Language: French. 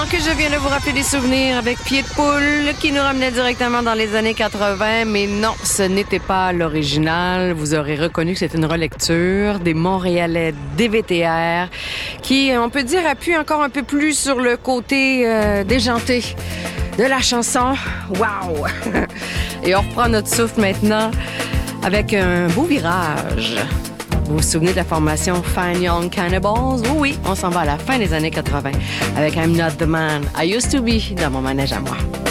Que je viens de vous rappeler des souvenirs avec Pied de Poule qui nous ramenait directement dans les années 80, mais non, ce n'était pas l'original. Vous aurez reconnu que c'est une relecture des Montréalais DVTR qui, on peut dire, appuie encore un peu plus sur le côté déjanté de la chanson. Wow! Et on reprend notre souffle maintenant avec un beau virage. Vous vous souvenez de la formation Fine Young Cannibals? Oui, oui, on s'en va à la fin des années 80 avec I'm Not the Man I Used to Be dans mon manège à moi.